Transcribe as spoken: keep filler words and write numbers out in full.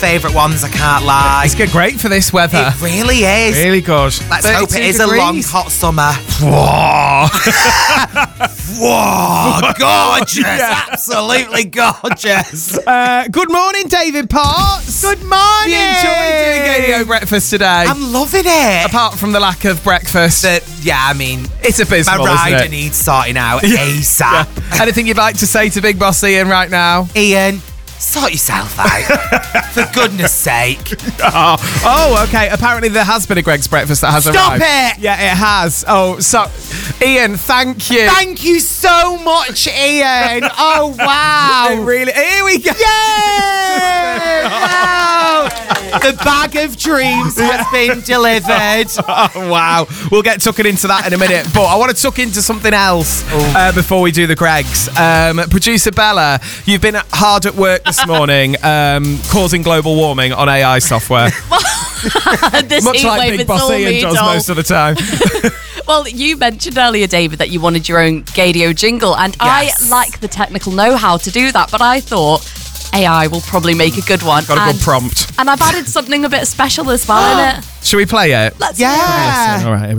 favourite ones, I can't lie. It's good, great for this weather. It really is. Really good. Let's hope it is degrees. a long, hot summer. Whoa. Whoa, gorgeous. Yeah. Absolutely gorgeous. Uh, good morning, David Potts. Good morning. You enjoyed doing Radio Breakfast today? I'm loving it. Apart from the lack of breakfast. The, yeah, I mean, It's abysmal, my rider isn't it? needs sorting out ASAP. Yeah. Anything you'd like to say to Big Boss Ian right now? Ian, sort yourself out. For goodness sake. Oh, oh, okay. Apparently there has been a Greg's Breakfast that has Stop arrived. it! Yeah, it has. Oh, so, Ian, thank you. Thank you so much, Ian. Oh, wow. It really, here we go. Yay! Wow. The bag of dreams has been delivered. Oh, wow. We'll get tucking into that in a minute. But I want to tuck into something else uh, before we do the Gregs. Um, Producer Bella, you've been hard at work this morning um, causing global warming on A I software. This Much heat like wave, Big it's Boss all Ian me, does doll. most of the time. Well, you mentioned earlier, David, that you wanted your own Gadio jingle, and Yes. I like the technical know-how to do that, but I thought A I will probably make a good one. Got a and, good prompt. And I've added something a bit special as well in it. Should we play it? Let's Yeah. All right, here we